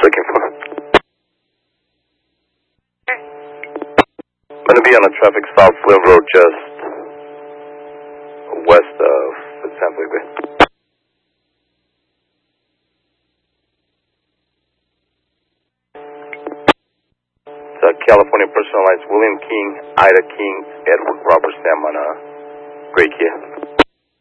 looking for? I'm going to be on a traffic stop, Flint Road, just west of San Felipe. California personalized William King, Ida King, Edward Robert Sam on a Gray Kia.